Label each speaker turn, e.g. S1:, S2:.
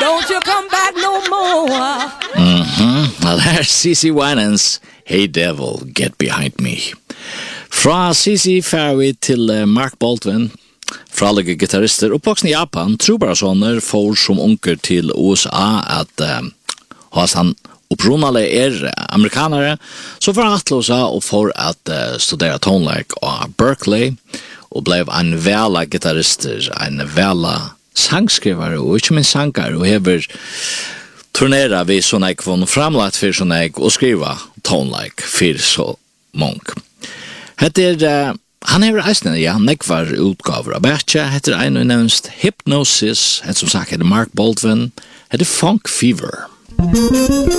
S1: Don't you come back no more.
S2: Well, there's CeCe Winans, Hey Devil, Get Behind Me. Fra CeCe fer vi til Mark Baldwin, fralige gitarrister, oppvoksen i Japan, trobarasoner, får som unker til USA at hos han opprunalig amerikanere, så får han atlosa og får at studera tonelike av Berkeley, og blev en vela gitarrister, en vela sangskrivare, og ikke minst sanger, og hever turnera vi sånn jeg får framlagt for sånn jeg, og skriva tonelike for så många. Heter han är reisende, ja, nekvar utgaver av Bertja, heter en og nevnst Hypnosis, som sagt heter Mark Baldwin, heter Funk Fever.